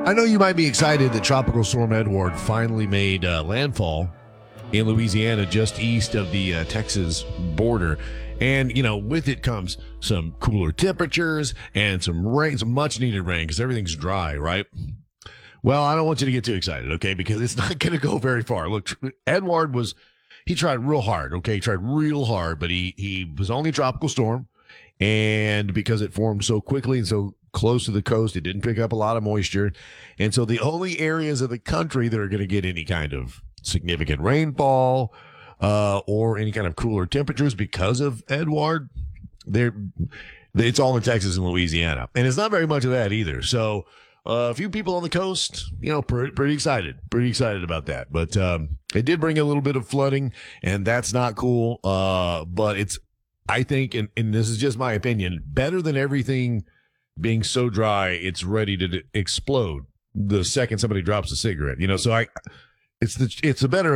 I know you might be excited that Tropical Storm Edward finally made landfall in Louisiana, just east of the Texas border. And, with it comes some cooler temperatures and some rain, some much needed rain because everything's dry, right? Well, I don't want you to get too excited, okay? Because it's not going to go very far. Look, Edward he tried real hard, okay? He tried real hard, but he was only a tropical storm. And because it formed so quickly and so close to the coast, it didn't pick up a lot of moisture. And so the only areas of the country that are going to get any kind of significant rainfall or any kind of cooler temperatures because of Edward, it's all in Texas and Louisiana. And it's not very much of that either. So a few people on the coast, pretty excited about that. But it did bring a little bit of flooding, and that's not cool. But it's, I think, and this is just my opinion, better than everything being so dry it's ready to explode the second somebody drops a cigarette. So it's a better